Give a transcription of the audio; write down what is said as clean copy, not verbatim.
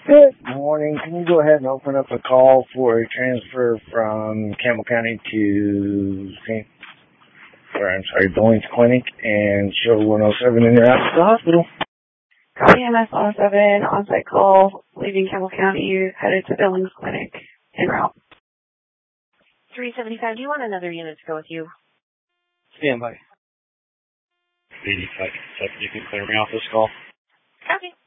Good morning. Can you go ahead and open up a call for a transfer from Campbell County to Billings Clinic and show 107 in your house to the hospital? EMS 107, on-site call, leaving Campbell County, headed to Billings Clinic, en route. 375, do you want another unit to go with you? Stand by. 85, you can clear me off this call. Okay.